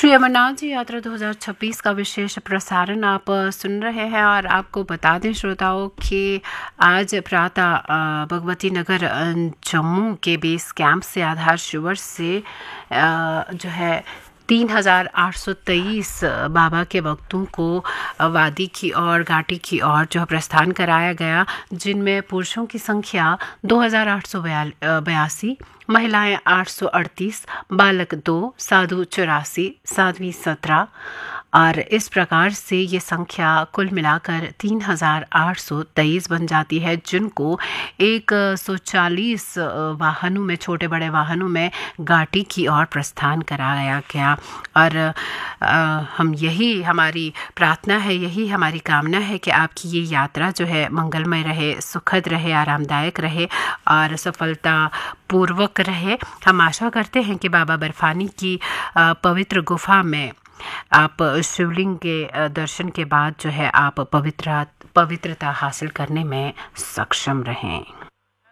श्री अमरनाथ जी यात्रा 2026 का विशेष प्रसारण आप सुन रहे हैं और आपको बता दें श्रोताओं कि आज प्रातः भगवती नगर जम्मू के बेस कैंप से आधार शिविर से जो है 3823 बाबा के भक्तों को वादी की ओर घाटी की ओर जो प्रस्थान कराया गया, जिनमें पुरुषों की संख्या 2882, महिलाएं 838, बालक 2, साधु 84, साध्वी 17 और इस प्रकार से ये संख्या कुल मिलाकर 3823 बन जाती है, जिनको 140 वाहनों में, छोटे बड़े वाहनों में घाटी की ओर प्रस्थान कराया गया। और हमारी प्रार्थना है, यही हमारी कामना है कि आपकी ये यात्रा जो है मंगलमय रहे, सुखद रहे, आरामदायक रहे और सफलता पूर्वक रहे। हम आशा करते हैं कि बाबा बर्फानी की पवित्र गुफा में आप शिवलिंग के दर्शन के बाद जो है आप पवित्रता हासिल करने में सक्षम रहें।